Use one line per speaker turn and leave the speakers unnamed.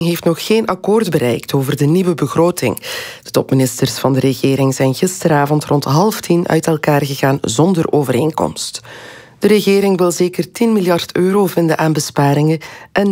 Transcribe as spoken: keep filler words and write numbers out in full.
heeft nog geen akkoord bereikt over de nieuwe begroting. De topministers van de regering zijn gisteravond rond half tien uit elkaar gegaan zonder overeenkomst. De regering wil zeker tien miljard euro vinden aan besparingen en